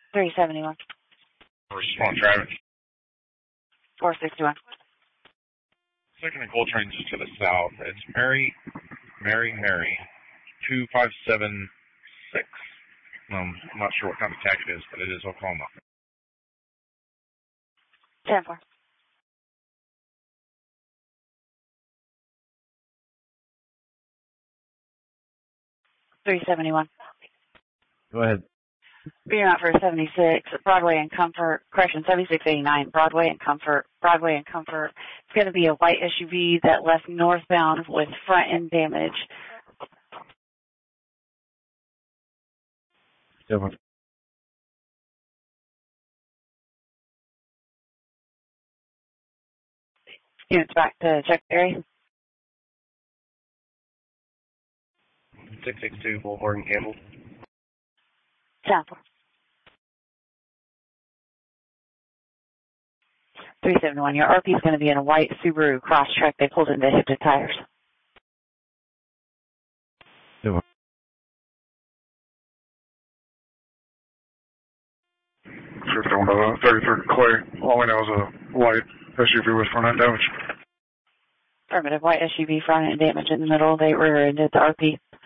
371. Respond traffic. 461. Second and Coltrane just to the south. It's Mary. 2576. I'm not sure what kind of tack it is, but it is Oklahoma. 10-4. $371. Go ahead. Being out for 76, Broadway and Comfort, correction, 7689, Broadway and Comfort. It's going to be a white SUV that left northbound with front end damage. 7. Units back to check the area. 662, Bullhorn and Campbell. 10-4. 371. Your RP is going to be in a white Subaru Crosstrek. They pulled into hip to tires. 7. Shift on 33rd Clay. All we know is a white SUV with front end damage. Affirmative. White SUV front end damage in the middle. They rear-ended the RP.